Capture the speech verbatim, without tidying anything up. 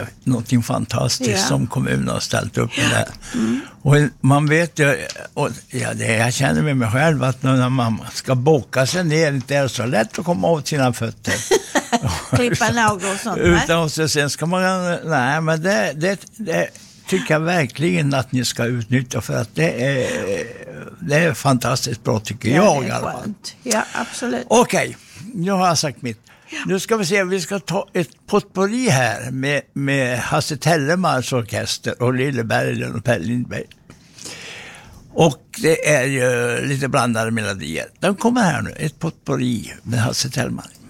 är någonting fantastiskt Ja. som kommunen har ställt upp med det. Mm. Och man vet ju, och ja, det, jag känner med mig själv att när man ska boka sig ner, inte är det så lätt att komma åt sina fötter. Klippa naglar och sånt. Utan och så sen ska man, nej men det, det, det tycker jag verkligen att ni ska utnyttja, för att det är, det är fantastiskt bra tycker Ja, jag. det är skönt. Ja, absolut. Okej, nu har jag sagt mitt. Ja. Nu ska vi se, vi ska ta ett potpourri här med, med Hasse Tellemans orkester och Lille Berglund och Per Lindberg. Och det är ju lite blandade melodier. De kommer här nu, ett potpourri med Hasse Tellman.